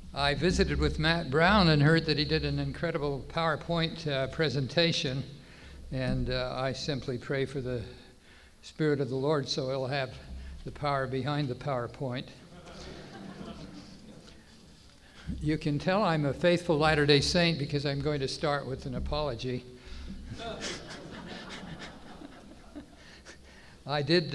I visited with Matt Brown and heard that he did an incredible PowerPoint presentation, and I simply pray for the Spirit of the Lord so he'll have the power behind the PowerPoint. You can tell I'm a faithful Latter-day Saint because I'm going to start with an apology. I did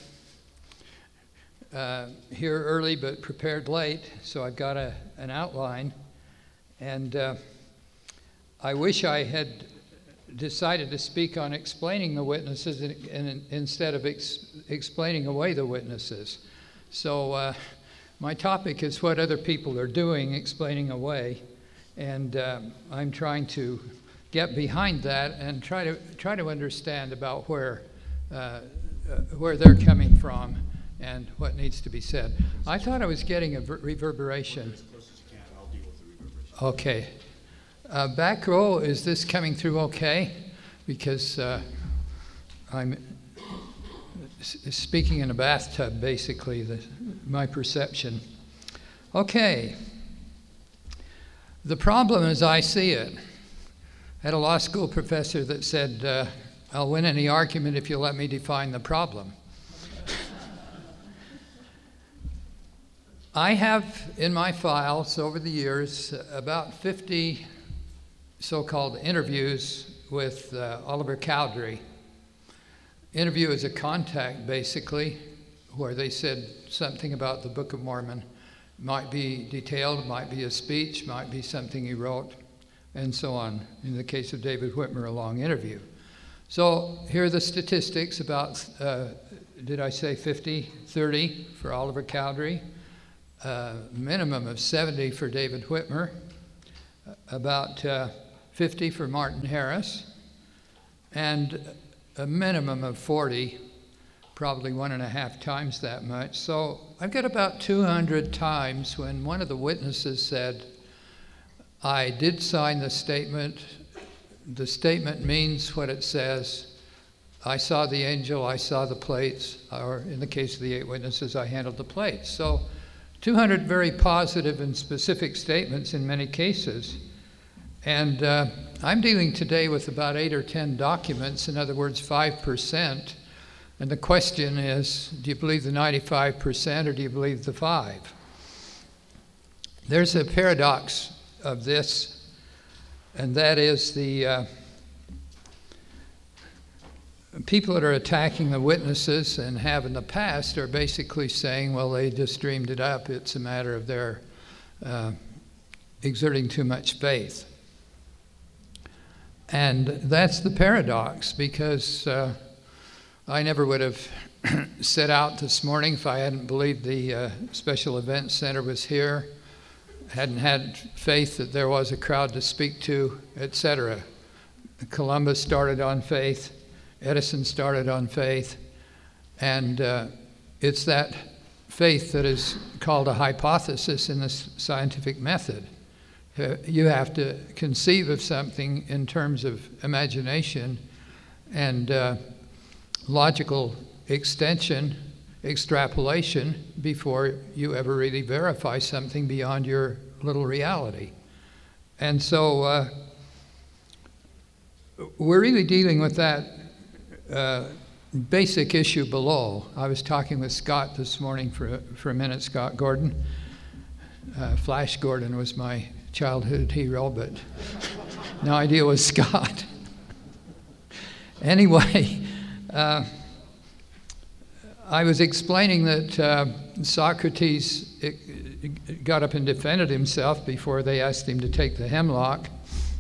here early but prepared late, so I've got an outline. And I wish I had decided to speak on explaining the witnesses instead of explaining away the witnesses. So my topic is what other people are doing, explaining away. And I'm trying to get behind that and try to understand about where they're coming from and what needs to be said. I thought I was getting a reverberation. As close as you can. I'll deal with the reverberation. Okay. Back row, is this coming through okay? Because I'm speaking in a bathtub, basically, my perception. Okay. The problem as I see it, I had a law school professor that said, I'll win any argument if you let me define the problem. I have in my files over the years about 50 so-called interviews with Oliver Cowdery. Interview is a contact, basically, where they said something about the Book of Mormon. Might be detailed, might be a speech, might be something he wrote, and so on. In the case of David Whitmer, a long interview. So here are the statistics about, did I say 50? 30 for Oliver Cowdery. Minimum of 70 for David Whitmer, about 50 for Martin Harris, and a minimum of 40, probably 1.5 times that much. So I've got about 200 times when one of the witnesses said, I did sign the statement means what it says, I saw the angel, I saw the plates, or in the case of the 8 witnesses, I handled the plates. So 200 very positive and specific statements in many cases. And I'm dealing today with about 8 or 10 documents, in other words, 5%. And the question is, do you believe the 95% or do you believe the 5? There's a paradox of this, and that is the people that are attacking the witnesses and have in the past are basically saying, well, they just dreamed it up. It's a matter of their exerting too much faith. And that's the paradox, because I never would have set out this morning if I hadn't believed the Special Events Center was here, hadn't had faith that there was a crowd to speak to, etc. Columbus started on faith. Edison started on faith, and it's that faith that is called a hypothesis in the scientific method. You have to conceive of something in terms of imagination and logical extension, extrapolation, before you ever really verify something beyond your little reality. And so we're really dealing with that basic issue below. I was talking with Scott this morning for a minute, Scott Gordon. Flash Gordon was my childhood hero, but no idea it was Scott. Anyway, I was explaining that Socrates got up and defended himself before they asked him to take the hemlock.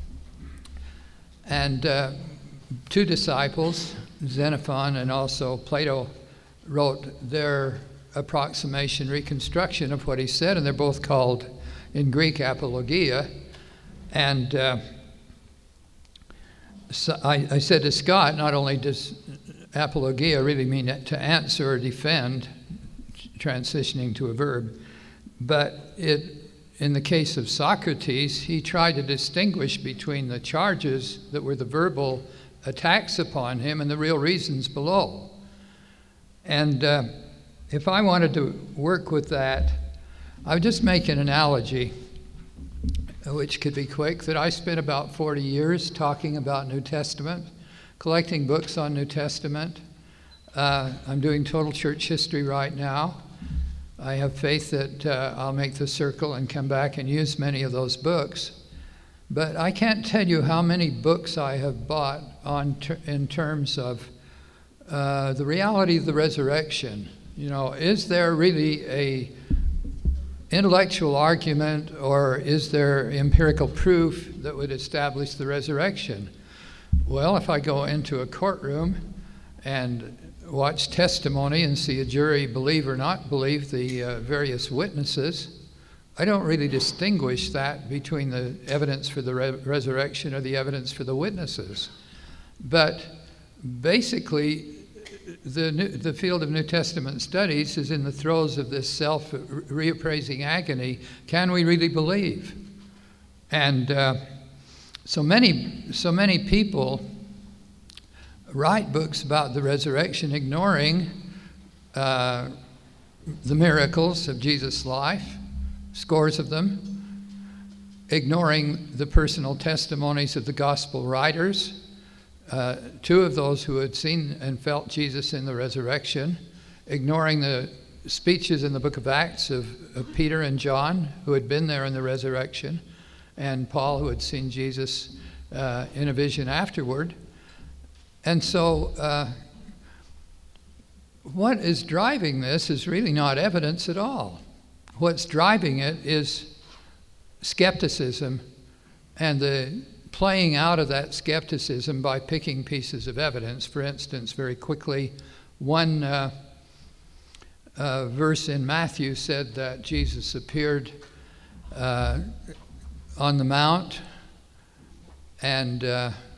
And 2 disciples, Xenophon and also Plato, wrote their approximation, reconstruction of what he said, and they're both called in Greek apologia. And so I said to Scott, not only does apologia really mean to answer or defend, transitioning to a verb, but in the case of Socrates, he tried to distinguish between the charges that were the verbal attacks upon him and the real reasons below. And if I wanted to work with that, I would just make an analogy. which could be quick, that I spent about 40 years talking about New Testament, collecting books on New Testament. I'm doing total church history right now. I have faith that I'll make the circle and come back and use many of those books. But I can't tell you how many books I have bought in terms of the reality of the resurrection. You know, is there really a intellectual argument, or is there empirical proof that would establish the resurrection? Well, if I go into a courtroom and watch testimony and see a jury believe or not believe the various witnesses, I don't really distinguish that between the evidence for the resurrection or the evidence for the witnesses. But basically, the field of New Testament studies is in the throes of this self-reappraising agony. Can we really believe? And so many people write books about the resurrection, ignoring the miracles of Jesus' life, scores of them, ignoring the personal testimonies of the gospel writers, two of those who had seen and felt Jesus in the resurrection, ignoring the speeches in the book of Acts of Peter and John, who had been there in the resurrection, and Paul, who had seen Jesus in a vision afterward. And so what is driving this is really not evidence at all. What's driving it is skepticism and the playing out of that skepticism by picking pieces of evidence. For instance, very quickly, one verse in Matthew said that Jesus appeared on the mount, and